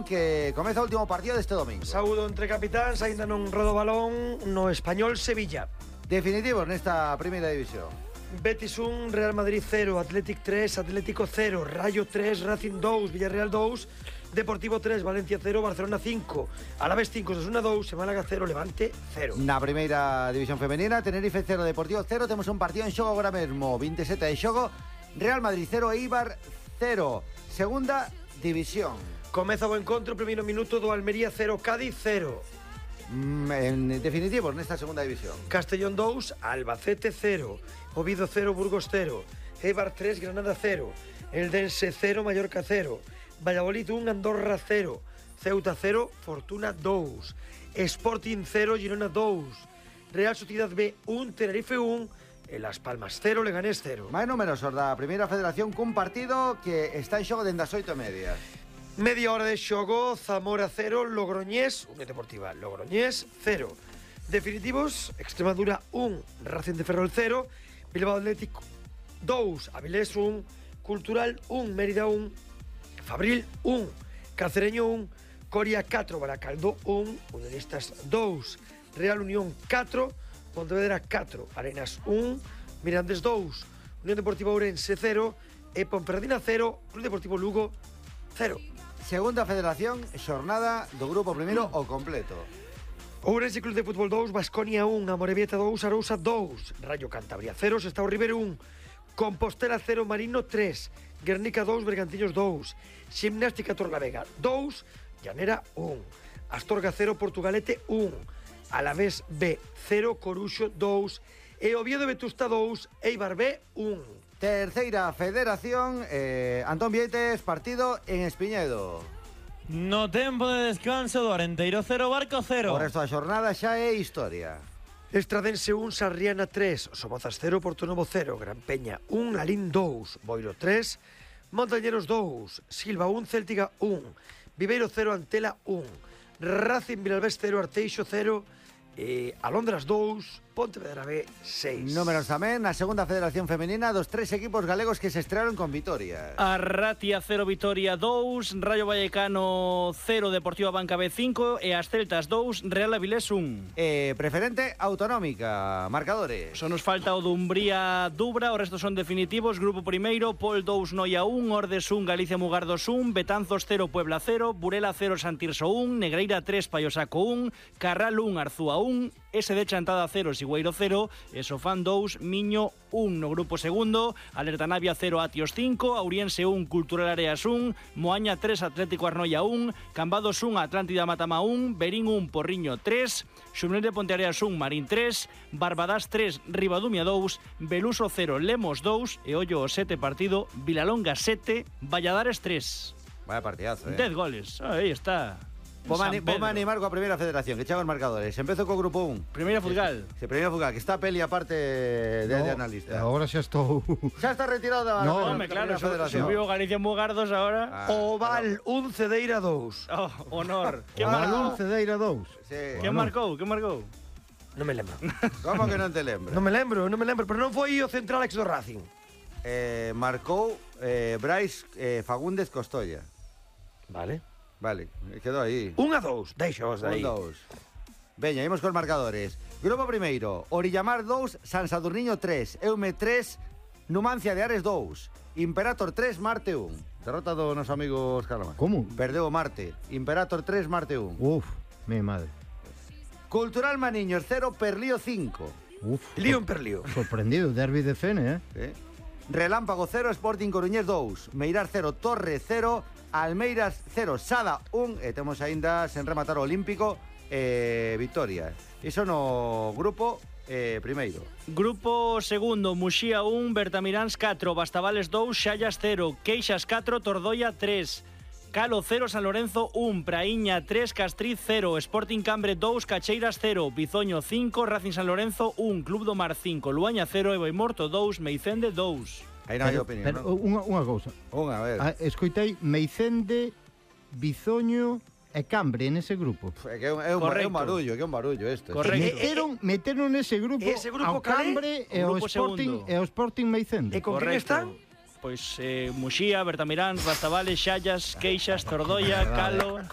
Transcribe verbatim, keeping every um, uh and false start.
Adrián, que comeza o último partido deste domingo. Saúdo entre capitáns, aínda non rodo balón no Español Sevilla. Definitivos nesta primeira división. Betis un, Real Madrid cero, Athletic tres, Atlético cero, Rayo tres, Racing dos, Villarreal dos, Deportivo tres, Valencia cero, Barcelona cinco, Alavés cinco, Osasuna dos, Málaga cero, Levante cero. Na primeira división femenina, Tenerife cero, Deportivo cero. Temos un partido en xogo agora mesmo, veintisiete de xogo. Real Madrid cero, Eibar cero. Segunda división. Comeza o encontro, primeiro minuto do Almería cero, Cádiz cero. Mm, en definitivo, nesta segunda división. Castellón dos, Albacete cero, Oviedo cero, Burgos cero, Eibar tres, Granada cero, Eldense cero, Mallorca cero, Valladolid un, Andorra cero, Ceuta cero, Fortuna dos, Sporting cero, Girona dos, Real Sociedad B un, Tenerife un, e Las Palmas cero, Leganés cero. Máis números da primeira federación cun partido que está en xogo dende as oito e media. Media hora de xogo, Zamora cero, Logroñés, Unión Deportiva Logroñés cero. Definitivos, Extremadura un, Racing de Ferrol cero, Bilbao Atlético dos, Avilés un, Cultural un, Mérida un, Fabril un, Cacereño un, Coria catro, Baracaldo un, Unionistas dos, Real Unión catro, Pontevedra catro, Arenas un, Mirandés dos, Unión Deportiva Ourense cero e Ponferradina cero, Club Deportivo Lugo cero. Segunda federación, xornada do grupo primeiro o completo. Ourense Club de Fútbol dos, Baskonia un, Amorebieta dos, Arousa dos, Rayo Cantabria cero, Sestao River un, Compostela cero, Marino tres, Guernica dos, Bergantiños dos, Gimnástica Torlavega dos, Llanera un, Astorga cero, Portugalete un, Alavés B cero, Coruxo dos e Oviedo Vetusta dos, Eibar B un. Terceira federación, eh, Antón Vieites, partido en Espiñedo. No tempo de descanso do Arenteiro cero, Barco cero. O resto da xornada xa é historia. Estradense un, Sarriana tres, Somozas cero, Portonovo cero, Gran Peña un, Lalín dos, Boiro tres, Montañeros dos, Silva un, Céltiga un, Viveiro cero, Antela un, Racing Vilalbés cero, Arteixo cero, e Alondras dos, Pontevedra B seis. Números tamén na segunda federación femenina dos tres equipos galegos que se estrearon con vitoria. Arratia cero, Vitoria dos, Rayo Vallecano cero, Deportiva Banca B cinco e as Celtas dos, Real Avilés un. Eh, preferente autonómica, marcadores. Só nos falta o Dumbría Dubra, o resto son definitivos. Grupo primeiro, Pol dos, Noia un, Ordes un, Galicia Mugardos un, Betanzos cero, Puebla cero, Burela cero, Santirso un, Negreira tres, Paiosaco un, Carral un, Arzúa un, S D Chantada cero, Sigüeiro cero, e Sofán dos, Miño un. No grupo segundo, Alerta Navia cero, Atios cinco, Auriense un, Cultural Areas un, Moaña tres, Atlético Arnoia un, Cambados un, Atlántida Matama un, Berín un, Porriño tres, Xumel de Ponteareas un, Marín tres, Barbadas tres, Ribadumia dos, Beluso cero, Lemos dos, e ollo o sete partido, Vilalonga sete, Valladares tres. Vaya partidazo, eh. dez goles, aí está. Vamos a animar coa primeira federación, que chaban marcadores. Empezo co grupo un. Primeira Futgal. Se primeira Futgal, que está Peli aparte de, no, de analista. Agora xa estou. Xa está retirado da no, Home, claro, federación. subiu Galicia Mugardos agora. Ah, Oval un, Cedeira dos. Oh, honor. Que Oval marcou? un, Cedeira dos. Sí. Que marcou? Que marcou? Non me lembro. Como que non te lembras? Non me lembro, non me lembro, pero non foi o central ex do Racing. Eh, marcou eh, Brais eh, Fagúndez Costolla. Vale. Vale, quedou aí. un a dos, deixos aí. Un, dos. Veña, imos cos marcadores. Grupo primeiro, Orillamar dos, San Sadurniño tres, Eume tres, Numancia de Ares dos, Imperator tres, Marte un. Derrota do noso amigo Óscar Lamar. Como? Perdeu o Marte. Imperator tres, Marte un. Uf, mi madre. Cultural Maniños cero, Perlío cinco. Uf. Lío en Perlío. Sorprendido, derbi de Fene, eh? ¿Eh? Relámpago cero, Sporting Coruñés dos, Meirar cero, Torre cero, Almeiras cero, Sada un, e temos aínda sen rematar o Olímpico eh, Victoria. Iso no grupo eh, primeiro. Grupo segundo, Muxía un, Bertamiráns catro, Bastavales dos, Xallas cero, Queixas catro, Tordoia tres, Calo cero, San Lorenzo un, Praíña tres, Castriz cero, Sporting Cambre dos, Cacheiras cero, Bizoño cinco, Racing San Lorenzo un, Club do Mar cinco, Luaña cero, e Boimorto dos, Meicende dos. Aí non hai opinión, pero, non? unha, unha cousa. Unha, a ver. Ah, escoitei Meicende, Bizoño e Cambre nese grupo. É que é un, é un, é un barullo, que é un barullo isto. Correcto. Meteron, meteron nese grupo, Ese grupo ao cal é? Cambre e ao Grupo Sporting segundo. e ao Sporting Meicende. E con quen están? Pois eh, Muxía, Bertamiráns, Bastavales, Xallas, Queixas, Tordoia, Calo...